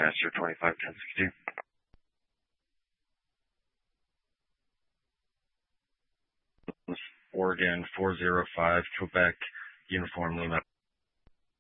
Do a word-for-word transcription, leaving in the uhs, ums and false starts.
Passenger twenty-five ten sixty. Oregon four zero five, Quebec, Uniform Lima.